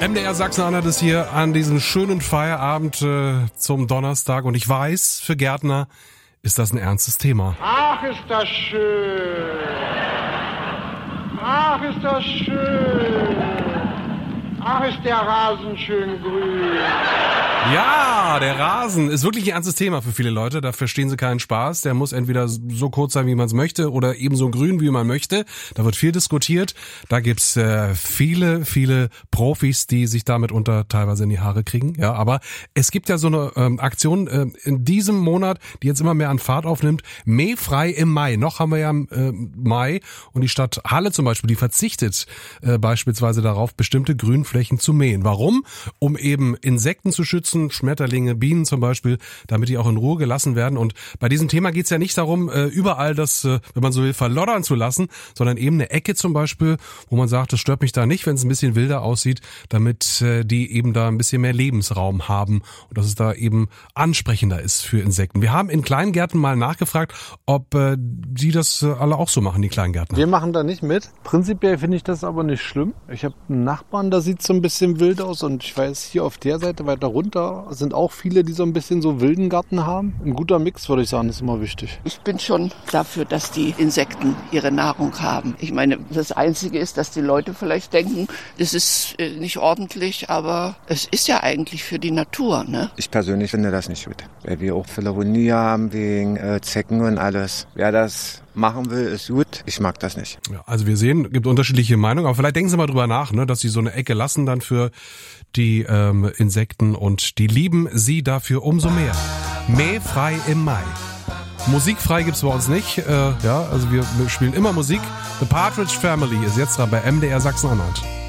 MDR Sachsen-Anhalt ist hier an diesem schönen Feierabend zum Donnerstag und ich weiß, für Gärtner ist das ein ernstes Thema. Ach, ist das schön. Ach, ist das schön. Ach, ist der Rasen schön grün. Ja, der Rasen ist wirklich ein ernstes Thema für viele Leute. Da verstehen sie keinen Spaß. Der muss entweder so kurz sein, wie man es möchte, oder eben so grün, wie man möchte. Da wird viel diskutiert. Da gibt's viele Profis, die sich damit teilweise in die Haare kriegen. Ja, aber es gibt ja so eine Aktion in diesem Monat, die jetzt immer mehr an Fahrt aufnimmt. Mähfrei im Mai. Noch haben wir ja Mai. Und die Stadt Halle zum Beispiel, die verzichtet beispielsweise darauf, bestimmte Grünflächen zu mähen. Warum? Um eben Insekten zu schützen, Schmetterlinge, Bienen zum Beispiel, damit die auch in Ruhe gelassen werden. Und bei diesem Thema geht es ja nicht darum, überall das, wenn man so will, verloddern zu lassen, sondern eben eine Ecke zum Beispiel, wo man sagt, das stört mich da nicht, wenn es ein bisschen wilder aussieht, damit die eben da ein bisschen mehr Lebensraum haben und dass es da eben ansprechender ist für Insekten. Wir haben in Kleingärten mal nachgefragt, ob die das alle auch so machen, die Kleingärtner. Wir machen da nicht mit. Prinzipiell finde ich das aber nicht schlimm. Ich habe einen Nachbarn, da sieht es so ein bisschen wild aus und ich weiß, hier auf der Seite weiter runter sind auch viele, die so ein bisschen so wilden Garten haben. Ein guter Mix, würde ich sagen, ist immer wichtig. Ich bin schon dafür, dass die Insekten ihre Nahrung haben. Ich meine, das Einzige ist, dass die Leute vielleicht denken, das ist nicht ordentlich, aber es ist ja eigentlich für die Natur, ne? Ich persönlich finde das nicht gut, weil wir auch Philharmonie haben wegen Zecken und alles. Wer das machen will, ist gut. Ich mag das nicht. Ja, also wir sehen, gibt unterschiedliche Meinungen, aber vielleicht denken Sie mal drüber nach, ne, dass Sie so eine Ecke lassen dann für die Insekten und die lieben Sie dafür umso mehr. Mähfrei im Mai. Musikfrei gibt's bei uns nicht. Also wir spielen immer Musik. The Partridge Family ist jetzt dran bei MDR Sachsen-Anhalt.